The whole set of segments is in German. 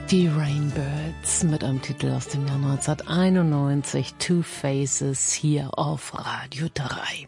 Die Rainbirds mit einem Titel aus dem Jahr 1991, Two Faces, hier auf Radio 3.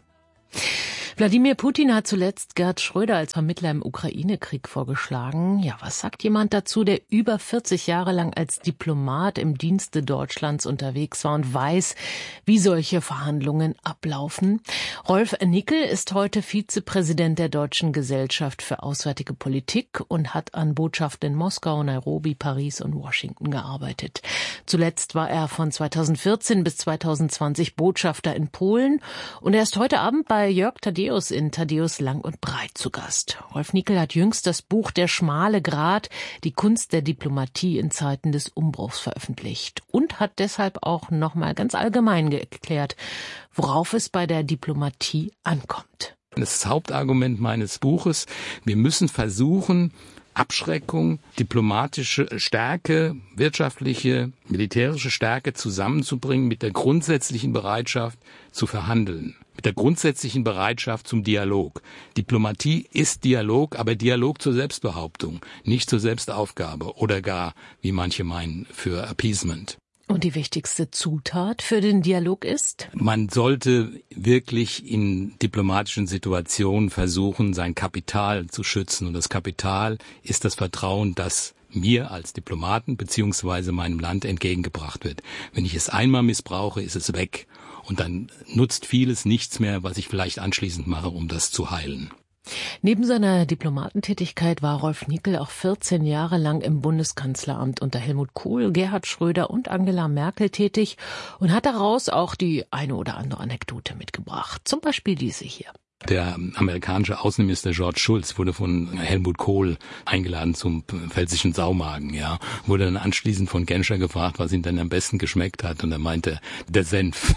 Wladimir Putin hat zuletzt Gerhard Schröder als Vermittler im Ukraine-Krieg vorgeschlagen. Ja, was sagt jemand dazu, der über 40 Jahre lang als Diplomat im Dienste Deutschlands unterwegs war und weiß, wie solche Verhandlungen ablaufen? Rolf Nickel ist heute Vizepräsident der Deutschen Gesellschaft für Auswärtige Politik und hat an Botschaften in Moskau, Nairobi, Paris und Washington gearbeitet. Zuletzt war er von 2014 bis 2020 Botschafter in Polen und er ist heute Abend bei Jörg Thaddeus in Thaddeus Lang und Breit zu Gast. Rolf Nickel hat jüngst das Buch Der schmale Grat, die Kunst der Diplomatie in Zeiten des Umbruchs veröffentlicht und hat deshalb auch nochmal ganz allgemein geklärt, worauf es bei der Diplomatie ankommt. Das Hauptargument meines Buches: Wir müssen versuchen, Abschreckung, diplomatische Stärke, wirtschaftliche, militärische Stärke zusammenzubringen mit der grundsätzlichen Bereitschaft zu verhandeln, mit der grundsätzlichen Bereitschaft zum Dialog. Diplomatie ist Dialog, aber Dialog zur Selbstbehauptung, nicht zur Selbstaufgabe oder gar, wie manche meinen, für Appeasement. Und die wichtigste Zutat für den Dialog ist? Man sollte wirklich in diplomatischen Situationen versuchen, sein Kapital zu schützen. Und das Kapital ist das Vertrauen, das mir als Diplomaten bzw. meinem Land entgegengebracht wird. Wenn ich es einmal missbrauche, ist es weg. Und dann nutzt vieles nichts mehr, was ich vielleicht anschließend mache, um das zu heilen. Neben seiner Diplomatentätigkeit war Rolf Nickel auch 14 Jahre lang im Bundeskanzleramt unter Helmut Kohl, Gerhard Schröder und Angela Merkel tätig und hat daraus auch die eine oder andere Anekdote mitgebracht. Zum Beispiel diese hier. Der amerikanische Außenminister George Shultz wurde von Helmut Kohl eingeladen zum Pfälzischen Saumagen, ja. Wurde dann anschließend von Genscher gefragt, was ihm denn am besten geschmeckt hat, und er meinte, der Senf.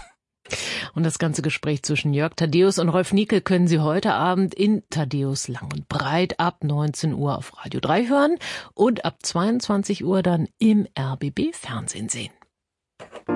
Und das ganze Gespräch zwischen Jörg Thaddeus und Rolf Nickel können Sie heute Abend in Thaddeus Lang und Breit ab 19 Uhr auf Radio 3 hören und ab 22 Uhr dann im RBB Fernsehen sehen.